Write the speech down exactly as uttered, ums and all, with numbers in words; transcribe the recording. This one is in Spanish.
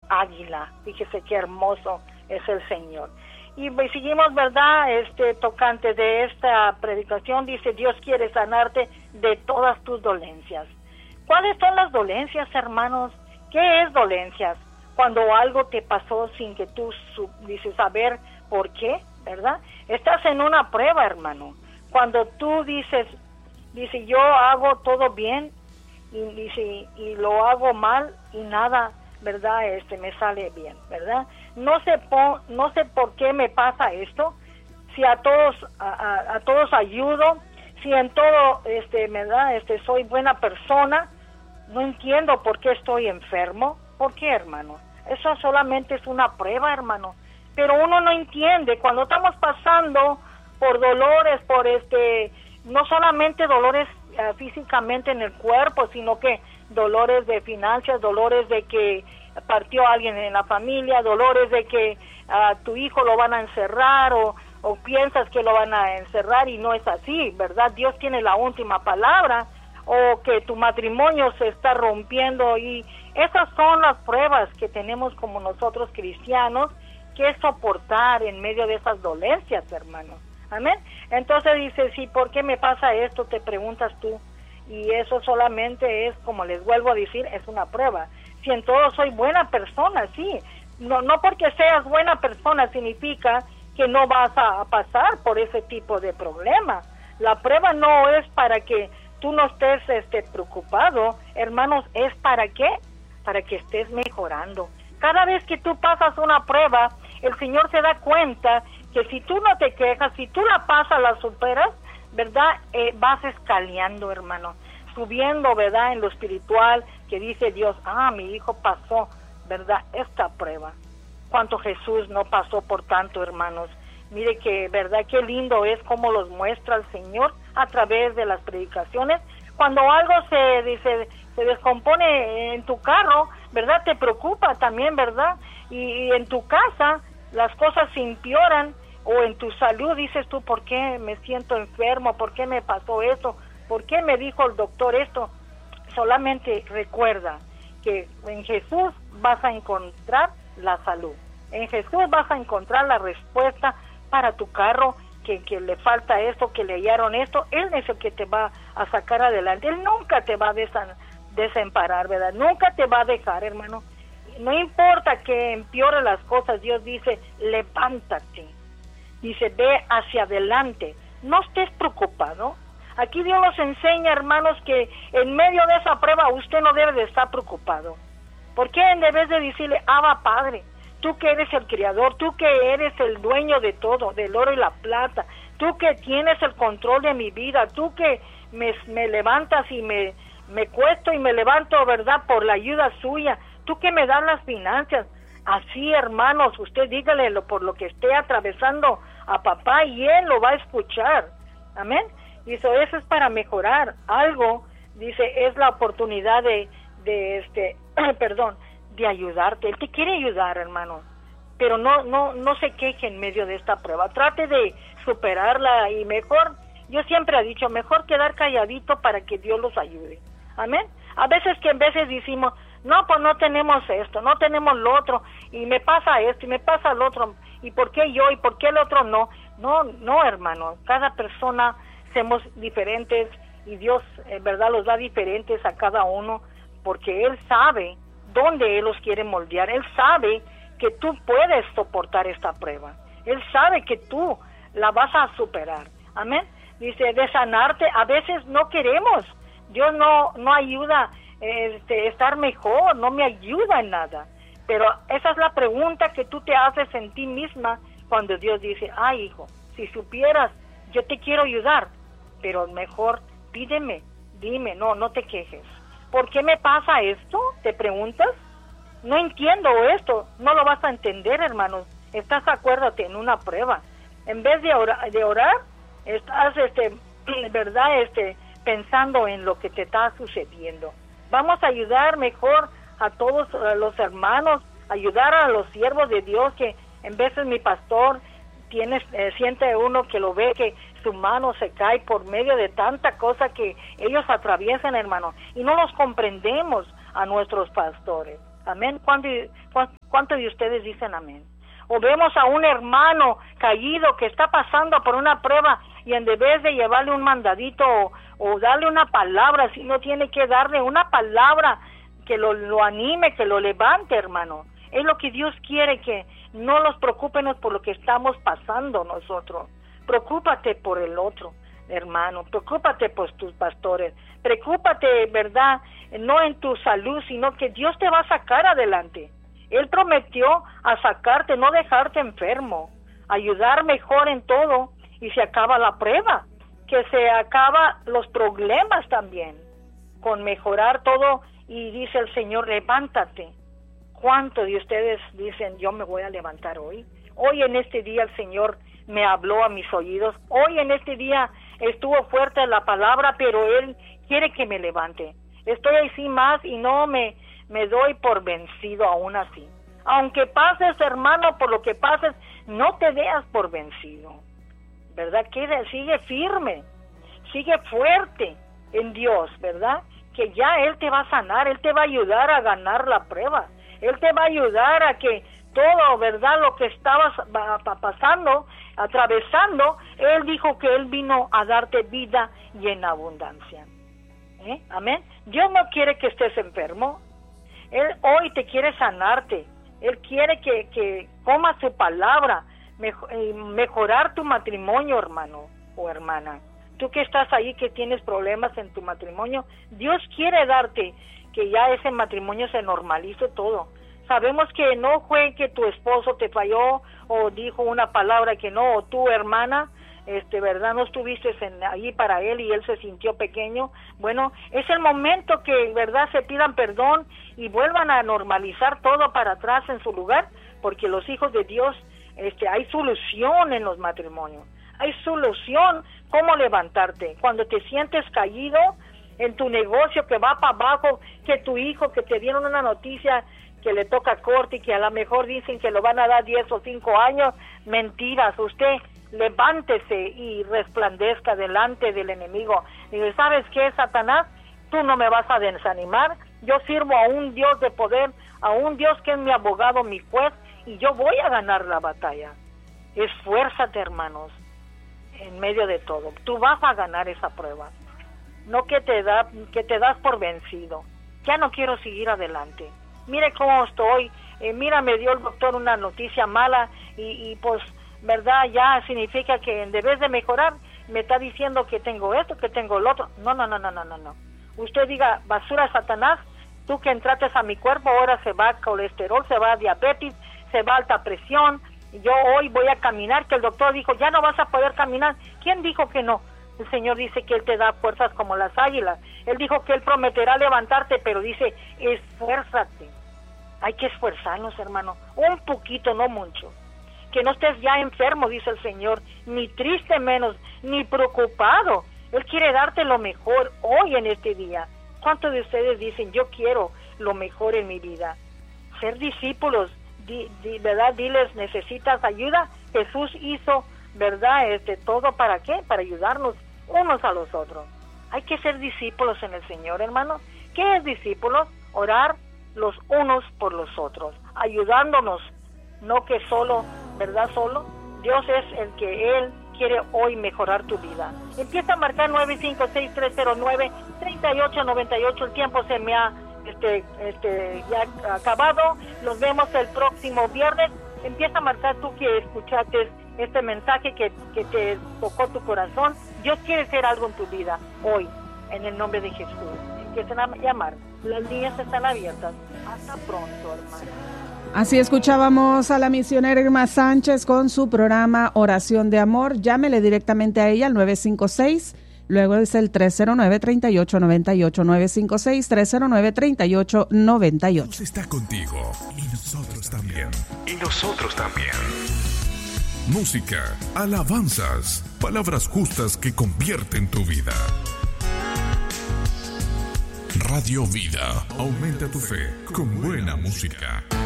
águila. Fíjese qué hermoso es el Señor. Y seguimos, ¿verdad? Este tocante de esta predicación, dice, Dios quiere sanarte de todas tus dolencias. ¿Cuáles son las dolencias, hermanos? ¿Qué es dolencias? Cuando algo te pasó sin que tú dices saber por qué, ¿verdad? Estás en una prueba, hermano. Cuando tú dices, dice, yo hago todo bien y dice, y lo hago mal y nada, ¿verdad? Este me sale bien, ¿verdad? No sé po, no sé por qué me pasa esto. Si a todos a, a, a todos ayudo, si en todo este, ¿verdad? Este soy buena persona, no entiendo por qué estoy enfermo. ¿Por qué, hermano? Eso solamente es una prueba, hermano. Pero uno no entiende cuando estamos pasando por dolores, por este, no solamente dolores uh, físicamente en el cuerpo, sino que dolores de finanzas, dolores de que partió alguien en la familia, dolores de que a uh, tu hijo lo van a encerrar o, o piensas que lo van a encerrar y no es así, ¿verdad? Dios tiene la última palabra, o que tu matrimonio se está rompiendo, y esas son las pruebas que tenemos como nosotros cristianos que soportar en medio de esas dolencias, hermano. Amén. Entonces dice, sí, ¿por qué me pasa esto? Te preguntas tú. Y eso solamente es, como les vuelvo a decir, es una prueba. Si en todo soy buena persona, sí. No, no porque seas buena persona significa que no vas a, a pasar por ese tipo de problema. La prueba no es para que tú no estés este, preocupado, hermanos, ¿es para qué? Para que estés mejorando. Cada vez que tú pasas una prueba, el Señor se da cuenta que si tú no te quejas, si tú la pasas, la superas, ¿verdad? Eh, vas escaleando, hermano, subiendo, ¿verdad? En lo espiritual, que dice Dios, ah, mi hijo pasó, ¿verdad? Esta prueba. ¿Cuánto Jesús no pasó por tanto, hermanos? Mire que, ¿verdad? Qué lindo es cómo los muestra el Señor a través de las predicaciones. Cuando algo se dice, se descompone en tu carro, ¿verdad? Te preocupa también, ¿verdad? Y, y en tu casa las cosas se empeoran, o en tu salud dices tú, ¿por qué me siento enfermo? ¿Por qué me pasó esto? ¿Por qué me dijo el doctor esto? Solamente recuerda que en Jesús vas a encontrar la salud. En Jesús vas a encontrar la respuesta para tu carro, que, que le falta esto, que le hallaron esto. Él es el que te va a sacar adelante. Él nunca te va a desa- desemparar, ¿verdad? Nunca te va a dejar, hermano. No importa que empeore las cosas, Dios dice, levántate. Dice, ve hacia adelante. No estés preocupado. Aquí Dios nos enseña, hermanos, que en medio de esa prueba usted no debe de estar preocupado. ¿Por qué en vez de decirle, Abba Padre, tú que eres el Creador, tú que eres el dueño de todo, del oro y la plata, tú que tienes el control de mi vida, tú que me, me levantas y me, me cuesto y me levanto, ¿verdad?, por la ayuda suya, tú que me das las finanzas? Así, hermanos, usted dígale lo, por lo que esté atravesando a papá y él lo va a escuchar. Amén. Dice, eso es para mejorar algo. Dice, es la oportunidad de, de este, perdón, de ayudarte. Él te quiere ayudar, hermano, pero no, no, no se queje en medio de esta prueba. Trate de superarla y mejor, yo siempre he dicho, mejor quedar calladito para que Dios los ayude. Amén. A veces que en veces decimos, no, pues no tenemos esto, no tenemos lo otro, y me pasa esto, y me pasa lo otro, y por qué yo, y por qué el otro no. No, no, hermano, cada persona somos diferentes, y Dios, en verdad, los da diferentes a cada uno, porque Él sabe dónde Él los quiere moldear. Él sabe que tú puedes soportar esta prueba. Él sabe que tú la vas a superar. Amén. Dice, de sanarte, a veces no queremos. Dios no, no ayuda este, estar mejor, no me ayuda en nada. Pero esa es la pregunta que tú te haces en ti misma cuando Dios dice, ay, hijo, si supieras, yo te quiero ayudar, pero mejor pídeme, dime, no, no te quejes. ¿Por qué me pasa esto? ¿Te preguntas? No entiendo esto. No lo vas a entender, hermanos. Estás, acuérdate, en una prueba. En vez de orar, de orar estás, este, verdad, este, pensando en lo que te está sucediendo. Vamos a ayudar mejor a todos a los hermanos, ayudar a los siervos de Dios, que en veces mi pastor tiene, eh, siente uno que lo ve que su mano se cae por medio de tanta cosa que ellos atraviesan, hermano, y no los comprendemos a nuestros pastores. Amén. ¿Cuánto, cuánto de ustedes dicen amén? O vemos a un hermano caído que está pasando por una prueba y en vez de llevarle un mandadito o, o darle una palabra, si no tiene que darle una palabra que lo, lo anime, que lo levante, hermano. Es lo que Dios quiere, que no nos preocupemos por lo que estamos pasando nosotros. Preocúpate por el otro, hermano. Preocúpate por tus pastores. Preocúpate, ¿verdad? No en tu salud, sino que Dios te va a sacar adelante. Él prometió a sacarte, no dejarte enfermo, ayudar mejor en todo, y se acaba la prueba, que se acaba los problemas también, con mejorar todo. Y dice el Señor, levántate. ¿Cuántos de ustedes dicen, yo me voy a levantar hoy? Hoy en este día el Señor me habló a mis oídos. Hoy en este día estuvo fuerte la palabra, pero Él quiere que me levante. Estoy así más y no me, me doy por vencido aún así. Aunque pases, hermano, por lo que pases, no te veas por vencido. ¿Verdad? Que sigue firme, sigue fuerte en Dios, ¿verdad? Que ya Él te va a sanar, Él te va a ayudar a ganar la prueba. Él te va a ayudar a que todo, ¿verdad? Lo que estabas pasando, atravesando, Él dijo que Él vino a darte vida y en abundancia. ¿Eh? Amén. Dios no quiere que estés enfermo. Él hoy te quiere sanarte. Él quiere que, que comas su palabra, mejor, mejorar tu matrimonio, hermano o hermana. Tú que estás ahí, que tienes problemas en tu matrimonio, Dios quiere darte que ya ese matrimonio se normalice todo. Sabemos que no fue que tu esposo te falló o dijo una palabra que no, o tu hermana, este, verdad, no estuviste en, ahí para él y él se sintió pequeño. Bueno, es el momento que, verdad, se pidan perdón y vuelvan a normalizar todo para atrás en su lugar, porque los hijos de Dios, este, hay solución en los matrimonios. Hay solución, cómo levantarte. Cuando te sientes caído en tu negocio que va para abajo, que tu hijo, que te dieron una noticia que le toca corte y que a lo mejor dicen que lo van a dar diez o cinco años, mentiras. Usted levántese y resplandezca delante del enemigo. Y ¿sabes qué, Satanás? Tú no me vas a desanimar. Yo sirvo a un Dios de poder, a un Dios que es mi abogado, mi juez, y yo voy a ganar la batalla. Esfuérzate, hermanos, en medio de todo. Tú vas a ganar esa prueba. No que te da, que te das por vencido. Ya no quiero seguir adelante. Mire cómo estoy. Eh, mira, me dio el doctor una noticia mala y, y pues, verdad, ya significa que en vez de mejorar, me está diciendo que tengo esto, que tengo lo otro. No, no, no, no, no, no, no. Usted diga, basura, Satanás, tú que entraste a mi cuerpo, ahora se va colesterol, se va diabetes, se va alta presión. Yo hoy voy a caminar, que el doctor dijo, ya no vas a poder caminar. ¿Quién dijo que no? El Señor dice que Él te da fuerzas como las águilas. Él dijo que Él prometerá levantarte, pero dice, esfuérzate. Hay que esforzarnos, hermano, un poquito, no mucho. Que no estés ya enfermo, dice el Señor, ni triste menos, ni preocupado. Él quiere darte lo mejor hoy en este día. ¿Cuántos de ustedes dicen, yo quiero lo mejor en mi vida? Ser discípulos, di, di, ¿verdad? Diles, ¿necesitas ayuda? Jesús hizo, ¿verdad? Este, todo ¿para qué? Para ayudarnos unos a los otros. Hay que ser discípulos en el Señor, hermano. ¿Qué es discípulos? Orar los unos por los otros, ayudándonos, no que solo, ¿verdad? Solo. Dios es el que Él quiere hoy mejorar tu vida. Empieza a marcar nueve cinco seis, tres cero nueve, tres ocho nueve ocho. El tiempo se me ha este, este, ya acabado. Nos vemos el próximo viernes. Empieza a marcar tú que escuchaste este mensaje que, que te tocó tu corazón. Dios quiere hacer algo en tu vida hoy, en el nombre de Jesús. Empiezan a llamar. Las líneas están abiertas. Hasta pronto, hermano. Así escuchábamos a la misionera Irma Sánchez con su programa Oración de Amor. Llámele directamente a ella al nueve cinco seis, luego es el tres cero nueve, tres ocho nueve ocho, nueve cinco seis, tres cero nueve, tres ocho nueve ocho. Dios está contigo y nosotros también. Y nosotros también. Música, alabanzas, palabras justas que convierten tu vida. Radio Vida, aumenta tu fe con buena música.